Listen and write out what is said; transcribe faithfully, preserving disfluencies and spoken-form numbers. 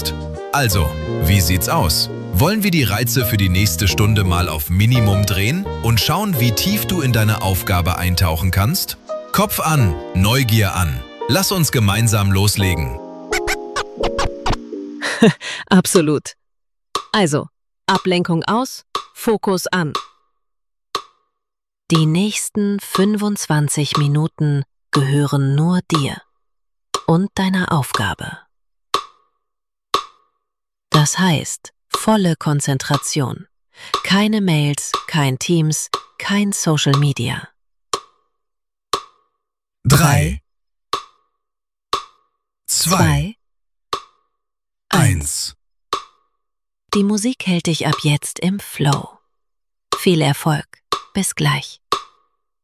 kannst. Also, wie sieht's aus? Wollen wir die Reize für die nächste Stunde mal auf Minimum drehen und schauen, wie tief du in deine Aufgabe eintauchen kannst? Kopf an, Neugier an. Lass uns gemeinsam loslegen. Absolut. Also, Ablenkung aus, Fokus an. Die nächsten fünfundzwanzig Minuten gehören nur dir und deiner Aufgabe. Das heißt, volle Konzentration. Keine Mails, kein Teams, kein Social Media. Drei, Zwei, eins. Die Musik hält dich ab jetzt im Flow. Viel Erfolg. Bis gleich.